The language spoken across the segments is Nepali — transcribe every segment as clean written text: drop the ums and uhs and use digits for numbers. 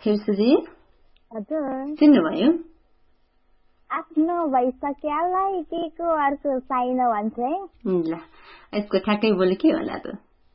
हिर्सुजी हजुर चिन्नुभयो? आफ्नो भइसक्यालाई के को अर्को साइन भन्छ है। ल यसको ठ्याक्कै बोले के होला त?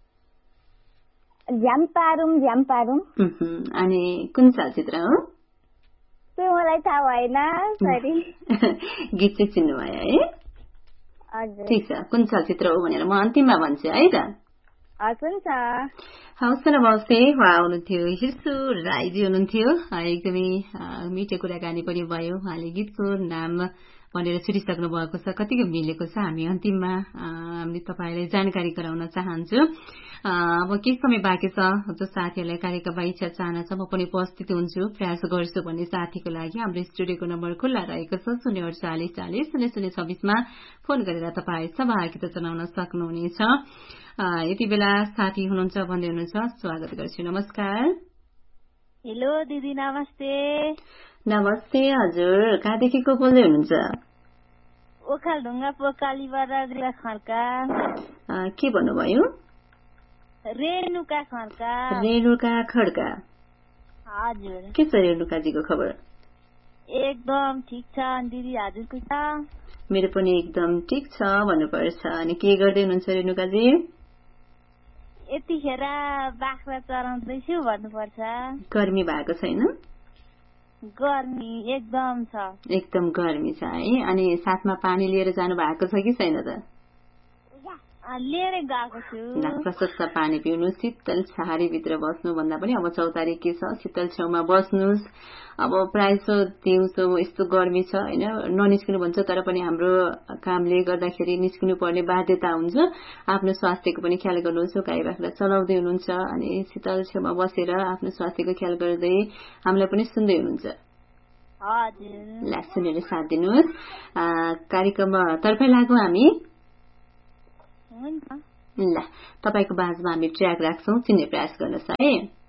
झ्याम्पारुम। अनि कुन चलचित्र हो? त्यो मलाई थाहा भएन सरी। गीत चाहिँ चिन्नुभयो है? हजुर ठिक छ, कुन चलचित्र हो भनेर म अन्तिममा भन्छु है त। हुन्छ हवस् र बस्दै उहाँ हुनुहुन्थ्यो हिर्सु राईजी हुनुहुन्थ्यो। एकदमै मिठो कुराकानी पनि भयो। उहाँले गीतको नाम भनेर छुटिसक्नु भएको छ, कतिको मिलेको छ हामी अन्तिममा हामीले तपाईँलाई जानकारी गराउन चाहन्छु। अब केही समय बाँकी छ, जो साथीहरूलाई कार्यक्रममा इच्छा चाहना छ म पनि उपस्थित हुन्छु, प्रयास गर्छु भन्ने साथीको लागि हाम्रो स्टुडियोको नम्बर खुल्ला रहेको छ 0840400026मा फोन गरेर तपाईँ सहभागिता जनाउन सक्नुहुनेछ। यति बेला साथी हुनुहुन्छ भन्दै हुनुहुन्छ, स्वागत गर्छु। नमस्कार। हेलो दिदी नमस्ते। नमस्ते हजुर, कहाँदेखि को बोल्दै हुनुहुन्छ? ओखलढुङ्गा पोकालीबाट खड्का। के भन्नुभयो? रेणुका खड्का। रेणुका खड्का। हजुर के छ रेणुकाजीको खबर? एकदम ठिक छ दिदी, हजुरको छ? मेरो पनि एकदम ठिक छ भन्नुपर्छ। अनि के गर्दै हुनुहुन्छ रेणुकाजी? यतिखेर बाख्रा चराउँदैछु भन्नुपर्छ। गर्मी भएको छैन? गर्मी एकदम छ। एकदम गर्मी छ है। अनि साथमा पानी लिएर जानु भएको छ कि छैन त? लिएरै गएको छु। प्रशस्त पानी पिउनु, शीतल छहारीभित्र बस्नु भन्दा पनि अब चौतारी के छ, शीतल छेउमा बस्नुहोस्। अब प्रायः दिउँसो यस्तो गर्मी छ होइन, ननिस्किनु भन्छ तर पनि हाम्रो कामले गर्दाखेरि निस्किनु पर्ने बाध्यता हुन्छ। आफ्नो स्वास्थ्यको पनि ख्याल गर्नुहोस्। गाई बाख्रा चलाउँदै हुनुहुन्छ अनि शीतल छेउमा बसेर आफ्नो स्वास्थ्यको ख्याल गर्दै हामीलाई पनि सुन्दै हुनुहुन्छ। ल सुनेर साथ दिनुहोस्। कार्यक्रममा तर्फै लागौँ हामी। ल तपाईँको बाजमा हामी ट्र्याक राख्छौँ, चिन्ने प्रयास गर्नुहोस् है।